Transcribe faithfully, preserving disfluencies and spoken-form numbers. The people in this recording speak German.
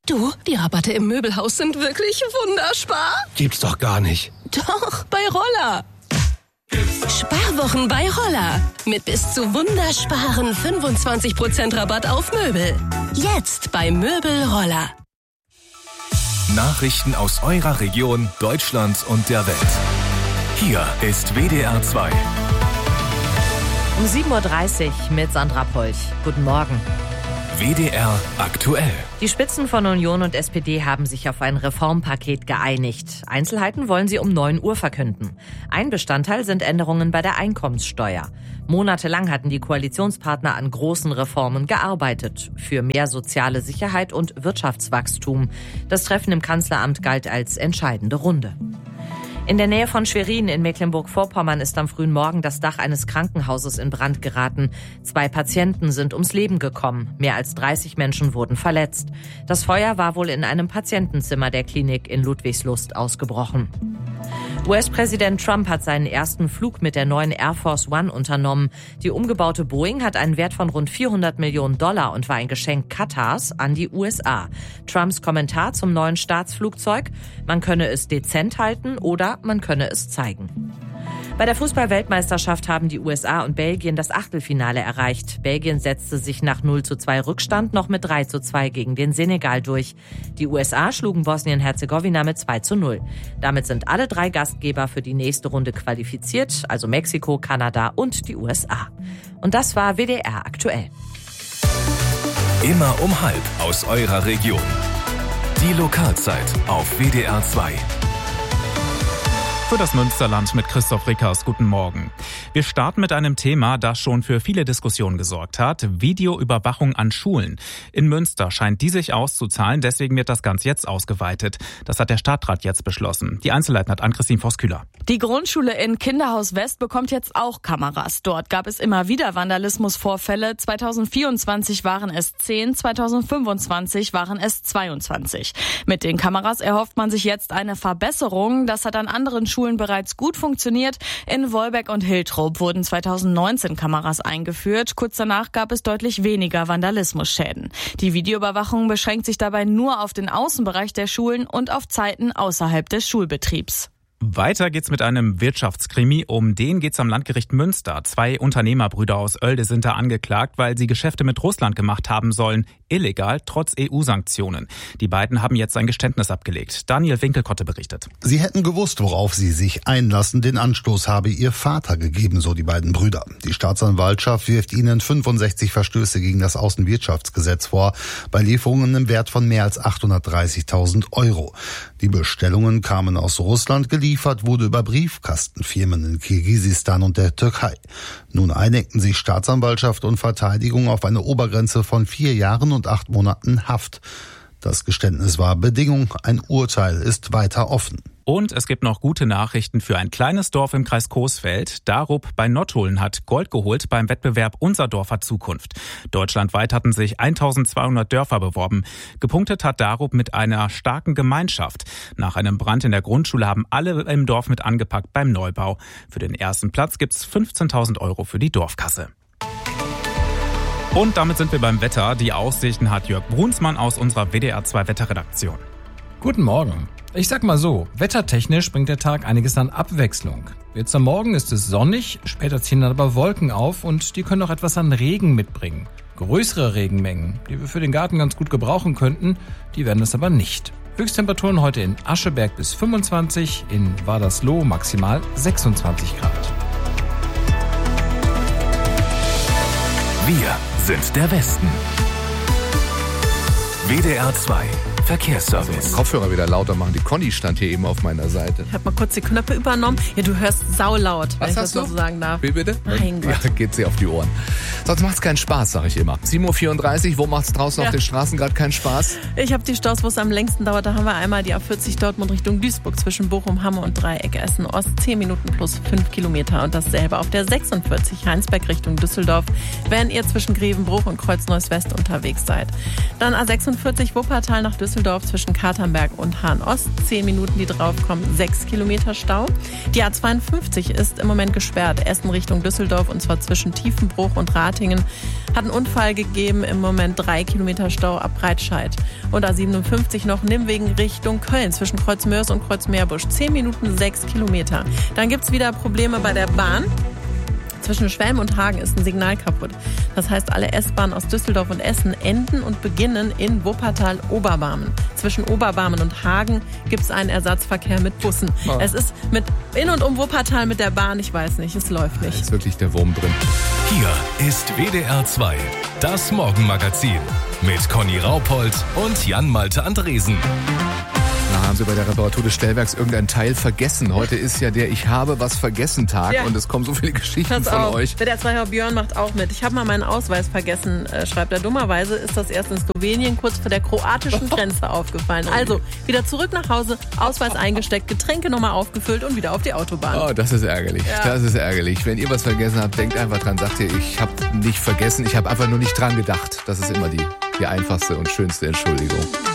Du, die Rabatte im Möbelhaus sind wirklich wunderspar. Gibt's doch gar nicht. Doch, bei Roller. Sparwochen bei Roller. Mit bis zu wundersparen fünfundzwanzig Prozent Rabatt auf Möbel. Jetzt bei Möbel Roller. Nachrichten aus eurer Region, Deutschland und der Welt. Hier ist W D R zwei. Um sieben Uhr dreißig mit Sandra Polch. Guten Morgen. W D R aktuell. Die Spitzen von Union und S P D haben sich auf ein Reformpaket geeinigt. Einzelheiten wollen sie um neun Uhr verkünden. Ein Bestandteil sind Änderungen bei der Einkommenssteuer. Monatelang hatten die Koalitionspartner an großen Reformen gearbeitet. Für mehr soziale Sicherheit und Wirtschaftswachstum. Das Treffen im Kanzleramt galt als entscheidende Runde. In der Nähe von Schwerin in Mecklenburg-Vorpommern ist am frühen Morgen das Dach eines Krankenhauses in Brand geraten. Zwei Patienten sind ums Leben gekommen. Mehr als dreißig Menschen wurden verletzt. Das Feuer war wohl in einem Patientenzimmer der Klinik in Ludwigslust ausgebrochen. U S-Präsident Trump hat seinen ersten Flug mit der neuen Air Force One unternommen. Die umgebaute Boeing hat einen Wert von rund vierhundert Millionen Dollar und war ein Geschenk Katars an die U S A. Trumps Kommentar zum neuen Staatsflugzeug: Man könne es dezent halten oder man könne es zeigen. Bei der Fußball-Weltmeisterschaft haben die U S A und Belgien das Achtelfinale erreicht. Belgien setzte sich nach null zu zwei Rückstand noch mit drei zu zwei gegen den Senegal durch. Die U S A schlugen Bosnien-Herzegowina mit zwei zu null. Damit sind alle drei Gastgeber für die nächste Runde qualifiziert, also Mexiko, Kanada und die U S A. Und das war W D R aktuell. Immer um halb aus eurer Region. Die Lokalzeit auf W D R zwei. Für das Münsterland mit Christoph Rickers. Guten Morgen. Wir starten mit einem Thema, das schon für viele Diskussionen gesorgt hat. Videoüberwachung an Schulen. In Münster scheint die sich auszuzahlen, deswegen wird das Ganze jetzt ausgeweitet. Das hat der Stadtrat jetzt beschlossen. Die Einzelheiten hat Ann-Christine Voss-Kühler. Die Grundschule in Kinderhaus West bekommt jetzt auch Kameras. Dort gab es immer wieder Vandalismusvorfälle. zweitausendvierundzwanzig waren es zehn, zweitausendfünfundzwanzig waren es zweiundzwanzig. Mit den Kameras erhofft man sich jetzt eine Verbesserung. Das hat an anderen Schulen bereits gut funktioniert. In Wolbeck und Hiltrop wurden zweitausendneunzehn Kameras eingeführt. Kurz danach gab es deutlich weniger Vandalismusschäden. Die Videoüberwachung beschränkt sich dabei nur auf den Außenbereich der Schulen und auf Zeiten außerhalb des Schulbetriebs. Weiter geht's mit einem Wirtschaftskrimi. Um den geht's am Landgericht Münster. Zwei Unternehmerbrüder aus Oelde sind da angeklagt, weil sie Geschäfte mit Russland gemacht haben sollen. Illegal, trotz E U-Sanktionen. Die beiden haben jetzt ein Geständnis abgelegt. Daniel Winkelkotte berichtet. Sie hätten gewusst, worauf sie sich einlassen. Den Anstoß habe ihr Vater gegeben, so die beiden Brüder. Die Staatsanwaltschaft wirft ihnen fünfundsechzig Verstöße gegen das Außenwirtschaftsgesetz vor, bei Lieferungen im Wert von mehr als achthundertdreißigtausend Euro. Die Bestellungen kamen aus Russland, geliefert wurde über Briefkastenfirmen in Kirgisistan und der Türkei. Nun einigten sich Staatsanwaltschaft und Verteidigung auf eine Obergrenze von vier Jahren und acht Monaten Haft. Das Geständnis war Bedingung, ein Urteil ist weiter offen. Und es gibt noch gute Nachrichten für ein kleines Dorf im Kreis Coesfeld. Darup bei Nottuln hat Gold geholt beim Wettbewerb Unser Dorf hat Zukunft. Deutschlandweit hatten sich eintausendzweihundert Dörfer beworben. Gepunktet hat Darup mit einer starken Gemeinschaft. Nach einem Brand in der Grundschule haben alle im Dorf mit angepackt beim Neubau. Für den ersten Platz gibt's fünfzehntausend Euro für die Dorfkasse. Und damit sind wir beim Wetter. Die Aussichten hat Jörg Brunsmann aus unserer W D R zwei Wetterredaktion. Guten Morgen. Ich sag mal so, wettertechnisch bringt der Tag einiges an Abwechslung. Jetzt am Morgen ist es sonnig, später ziehen dann aber Wolken auf und die können auch etwas an Regen mitbringen. Größere Regenmengen, die wir für den Garten ganz gut gebrauchen könnten, die werden es aber nicht. Höchsttemperaturen heute in Ascheberg bis fünfundzwanzig, in Wadersloh maximal sechsundzwanzig Grad. Wir sind der Westen. W D R zwei Verkehrsservice. Kopfhörer wieder lauter machen. Die Conny stand hier eben auf meiner Seite. Ich habe mal kurz die Knöpfe übernommen. Ja, du hörst saulaut, wenn Was ich hast das du? mal so sagen darf. Wie bitte? Mein Gott. Ja, geht sie auf die Ohren. Sonst macht's keinen Spaß, sag ich immer. sieben Uhr vierunddreißig, wo macht's draußen Ja. auf den Straßen gerade keinen Spaß? Ich habe die Staus, wo es am längsten dauert. Da haben wir einmal die A vierzig Dortmund Richtung Duisburg zwischen Bochum, Hamme und Dreieck Essen-Ost. zehn Minuten plus fünf Kilometer. Und dasselbe auf der sechsundvierzig Heinsberg Richtung Düsseldorf, wenn ihr zwischen Grevenbruch und Kreuz Neuss West unterwegs seid. Dann A sechsundvierzig Wuppertal nach Düsseldorf. Düsseldorf zwischen Katernberg und Hahn-Ost. Zehn Minuten, die draufkommen, sechs Kilometer Stau. Die A zweiundfünfzig ist im Moment gesperrt. Essen Richtung Düsseldorf und zwar zwischen Tiefenbruch und Ratingen. Hat einen Unfall gegeben, im Moment drei Kilometer Stau ab Breitscheid. Und A siebenundfünfzig noch Nimwegen Richtung Köln zwischen Kreuzmörs und Kreuzmeerbusch. Zehn Minuten, sechs Kilometer. Dann gibt's wieder Probleme bei der Bahn. Zwischen Schwelm und Hagen ist ein Signal kaputt. Das heißt, alle S-Bahnen aus Düsseldorf und Essen enden und beginnen in Wuppertal-Oberbarmen. Zwischen Oberbarmen und Hagen gibt es einen Ersatzverkehr mit Bussen. Oh. Es ist mit in und um Wuppertal mit der Bahn, ich weiß nicht, es läuft nicht. Da ist wirklich der Wurm drin. Hier ist W D R zwei, das Morgenmagazin mit Conny Raupold und Jan-Malte Andresen. Na, haben Sie bei der Reparatur des Stellwerks irgendein Teil vergessen? Heute ist ja der Ich habe was vergessen Tag ja. und es kommen so viele Geschichten Pass von auf. euch. Der zwei Björn macht auch mit. Ich habe mal meinen Ausweis vergessen, äh, schreibt er. Dummerweise ist das erst in Slowenien kurz vor der kroatischen Grenze aufgefallen. Also wieder zurück nach Hause, Ausweis eingesteckt, Getränke nochmal aufgefüllt und wieder auf die Autobahn. Oh, das ist ärgerlich. Ja. Das ist ärgerlich. Wenn ihr was vergessen habt, denkt einfach dran. Sagt ihr, ich habe nicht vergessen, ich habe einfach nur nicht dran gedacht. Das ist immer die, die einfachste und schönste Entschuldigung.